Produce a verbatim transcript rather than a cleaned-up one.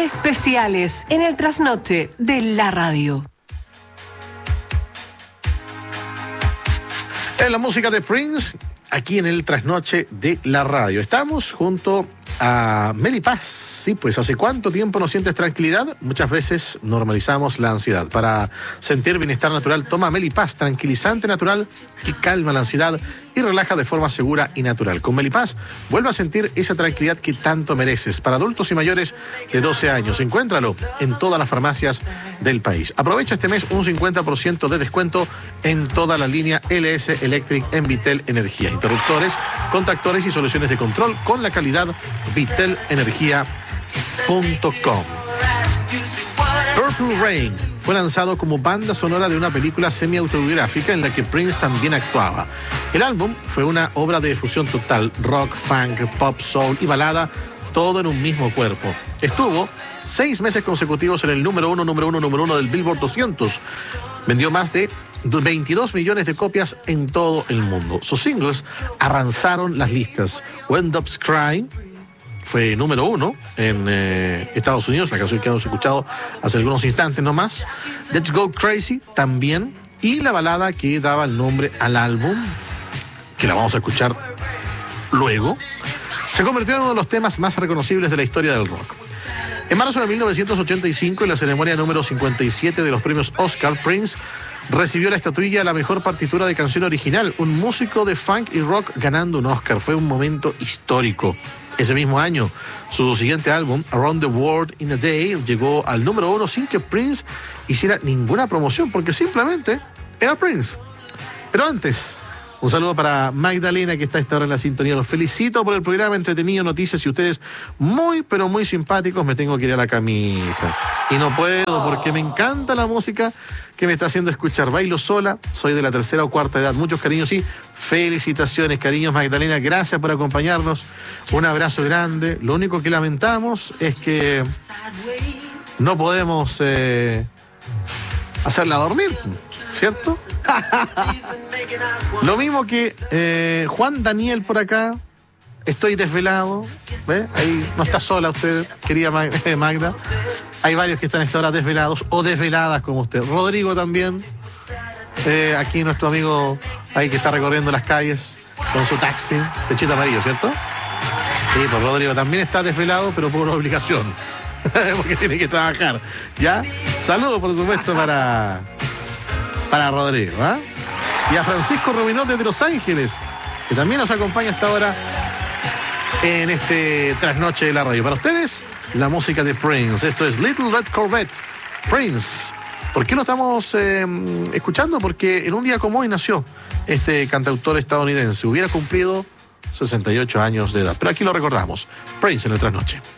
Especiales en el trasnoche de la radio. En la música de Prince, aquí en el trasnoche de la radio. Estamos junto a Meli Paz. Sí, pues ¿hace cuánto tiempo no sientes tranquilidad? Muchas veces normalizamos la ansiedad. Para sentir bienestar natural, toma Meli Paz, tranquilizante natural que calma la ansiedad y relaja de forma segura y natural. Con Meli Paz, vuelve a sentir esa tranquilidad que tanto mereces. Para adultos y mayores de doce años, encuéntralo en todas las farmacias del país. Aprovecha este mes un cincuenta por ciento de descuento en toda la línea L S Electric en Vitel Energía. Interruptores, contactores y soluciones de control con la calidad vitel energía punto com. Purple Rain fue lanzado como banda sonora de una película semi-autobiográfica en la que Prince también actuaba. El álbum fue una obra de fusión total, rock, funk, pop, soul y balada, todo en un mismo cuerpo. Estuvo seis meses consecutivos en el número uno, número uno, número uno del Billboard doscientos. Vendió más de veintidós millones de copias en todo el mundo. Sus singles arrasaron las listas. When Doves Cry fue número uno en eh, Estados Unidos, la canción que hemos escuchado hace algunos instantes nomás. Let's Go Crazy también. Y la balada que daba el nombre al álbum, que la vamos a escuchar luego, se convirtió en uno de los temas más reconocibles de la historia del rock. En marzo de mil novecientos ochenta y cinco, en la ceremonia número cincuenta y siete de los premios Oscar, Prince recibió la estatuilla a la mejor partitura de canción original, un músico de funk y rock ganando un Oscar. Fue un momento histórico. Ese mismo año, su siguiente álbum, Around the World in a Day, llegó al número uno sin que Prince hiciera ninguna promoción, porque simplemente era Prince. Pero antes, un saludo para Magdalena, que está a esta hora en la sintonía. Los felicito por el programa entretenido, noticias, y ustedes muy, pero muy simpáticos. Me tengo que ir a la camita. Y no puedo, porque me encanta la música que me está haciendo escuchar. Bailo sola, soy de la tercera o cuarta edad. Muchos cariños y felicitaciones, cariños, Magdalena. Gracias por acompañarnos. Un abrazo grande. Lo único que lamentamos es que no podemos eh, hacerla dormir, ¿cierto? Lo mismo que eh, Juan Daniel por acá. Estoy desvelado. ¿Ve? Ahí no está sola usted, querida Magda. Hay varios que están a esta hora desvelados o desveladas como usted. Rodrigo también. Eh, aquí nuestro amigo ahí que está recorriendo las calles con su taxi. Techito amarillo, ¿cierto? Sí, pues Rodrigo también está desvelado, pero por obligación. Porque tiene que trabajar. ¿Ya? Saludos, por supuesto, para... para Rodrigo, ¿eh? Y a Francisco Rubinot desde Los Ángeles, que también nos acompaña hasta ahora en este trasnoche de la radio. Para ustedes, la música de Prince. Esto es Little Red Corvette, Prince. ¿Por qué lo estamos eh, escuchando? Porque en un día como hoy nació este cantautor estadounidense. Hubiera cumplido sesenta y ocho años de edad. Pero aquí lo recordamos. Prince en el trasnoche.